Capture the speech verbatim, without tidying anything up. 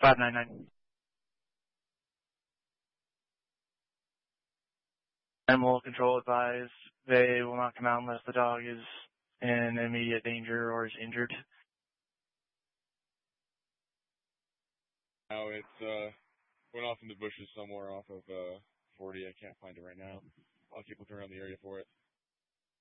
five nine nine. Animal control advised they will not come out unless the dog is in immediate danger or is injured. No, it's uh went off in the bushes somewhere off of uh forty. I can't find it right now. I'll keep looking around the area for it.